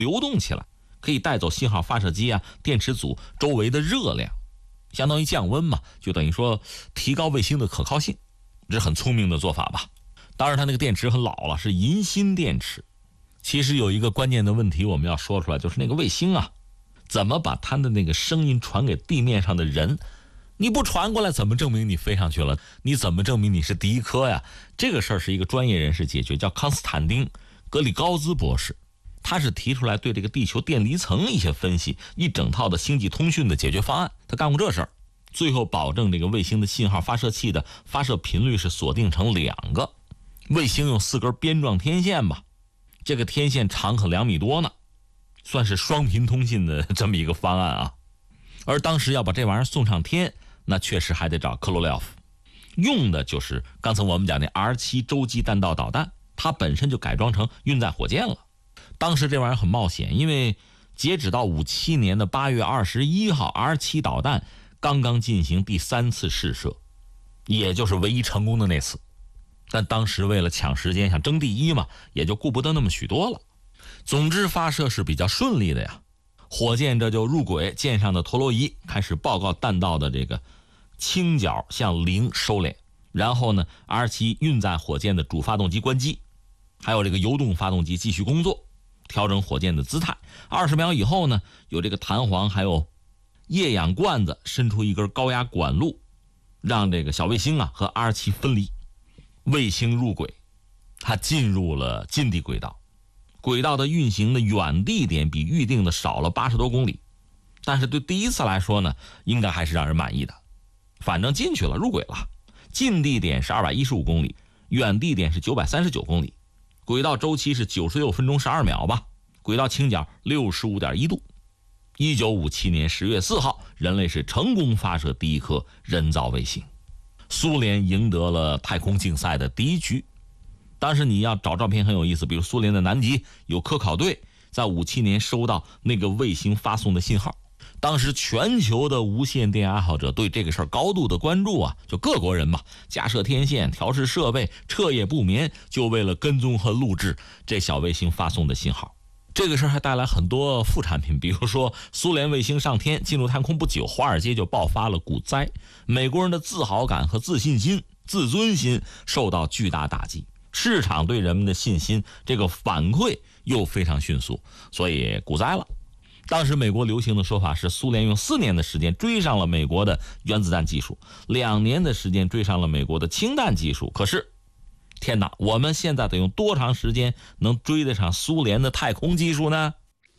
流动起来，可以带走信号发射机啊、电池组周围的热量，相当于降温嘛，就等于说提高卫星的可靠性，这是很聪明的做法吧。当然它那个电池很老了，是银锌电池。其实有一个关键的问题我们要说出来，就是那个卫星啊，怎么把它的那个声音传给地面上的人？你不传过来，怎么证明你飞上去了？你怎么证明你是第一颗呀？这个事儿是一个专业人士解决，叫康斯坦丁·格里高兹博士，他是提出来对这个地球电离层一些分析，一整套的星际通讯的解决方案，他干过这事儿，最后保证这个卫星的信号发射器的发射频率是锁定成2个，卫星用4根边状天线吧，这个天线长可2米多呢，算是双频通信的这么一个方案啊。而当时要把这玩意儿送上天，那确实还得找科罗廖夫，用的就是刚才我们讲的 R7 洲际弹道导弹，它本身就改装成运载火箭了。当时这玩意儿很冒险，因为截止到57年的8月21号 R7 导弹刚刚进行第3次试射，也就是唯一成功的那次。但当时为了抢时间，想争第一嘛，也就顾不得那么许多了。总之发射是比较顺利的呀，火箭这就入轨，舰上的陀螺仪开始报告弹道的这个倾角向0收敛，然后呢 R7 运载火箭的主发动机关机，还有这个油动发动机继续工作，调整火箭的姿态。20秒以后呢，有这个弹簧还有液氧罐子伸出一根高压管路，让这个小卫星啊和 R7 分离，卫星入轨，它进入了近地轨道。轨道的运行的远地点比预定的少了80多公里，但是对第一次来说呢，应该还是让人满意的。反正进去了，入轨了，近地点是215公里，远地点是939公里，轨道周期是96分钟12秒吧，轨道倾角 65.1 度。1957年10月4号，人类是成功发射第一颗人造卫星，苏联赢得了太空竞赛的第1局。当时你要找照片很有意思，比如苏联的南极有科考队在57年收到那个卫星发送的信号，当时全球的无线电爱好者对这个事儿高度的关注啊，就各国人嘛，架设天线、调试设备，彻夜不眠，就为了跟踪和录制这小卫星发送的信号。这个事儿还带来很多副产品，比如说苏联卫星上天进入太空不久，华尔街就爆发了股灾，美国人的自豪感和自信心、自尊心受到巨大打击，市场对人们的信心这个反馈又非常迅速，所以股灾了。当时美国流行的说法是，苏联用4年的时间追上了美国的原子弹技术，2年的时间追上了美国的氢弹技术。可是天哪，我们现在得用多长时间能追得上苏联的太空技术呢？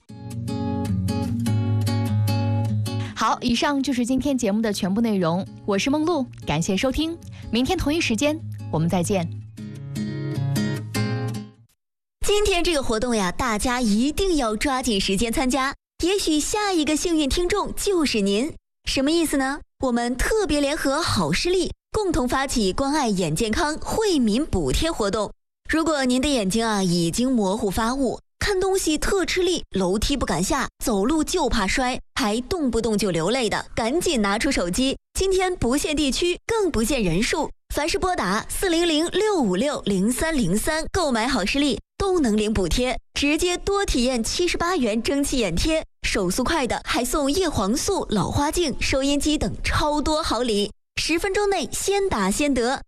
好，以上就是今天节目的全部内容，我是梦露，感谢收听，明天同一时间我们再见。 今天这个活动呀，大家一定要抓紧时间参加，也许下一个幸运听众就是您。什么意思呢？我们特别联合好视力，共同发起关爱眼健康惠民补贴活动。如果您的眼睛啊已经模糊发雾，看东西特吃力，楼梯不敢下，走路就怕摔，还动不动就流泪的，赶紧拿出手机。今天不限地区，更不限人数，凡是拨打400-656-0303购买好视力，都能领补贴，直接多体验78元蒸汽眼贴，手速快的还送叶黄素、老花镜、收音机等超多好礼。10分钟内先打先得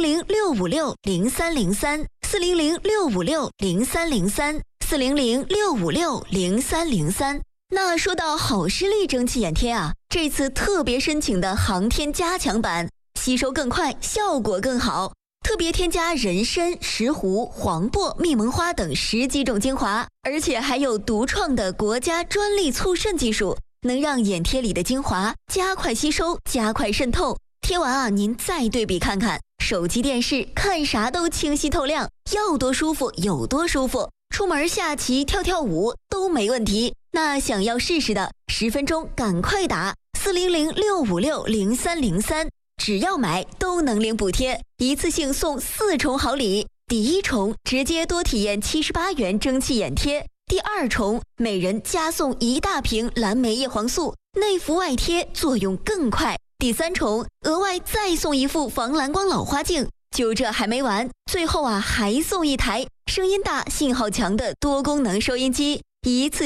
，400-656-0303，400-656-0303，400-656-0303。那说到好视力蒸汽眼贴啊，这次特别申请的航天加强版，吸收更快，效果更好，特别添加人参、石斛、黄柏、蜜蒙花等10几种精华，而且还有独创的国家专利促渗技术，能让眼贴里的精华加快吸收，加快渗透。贴完啊，您再对比看看，手机电视看啥都清晰透亮，要多舒服有多舒服，出门下棋跳跳舞都没问题。那想要试试的，10分钟赶快打400-656-0303，只要买都能领补贴，一次性送4重好礼。第1重直接多体验78元蒸汽眼贴，第2重每人加送1大瓶蓝莓叶黄素，内服外贴作用更快。第3重额外再送1副防蓝光老花镜。就这还没完，最后啊还送1台声音大信号强的多功能收音机， 一次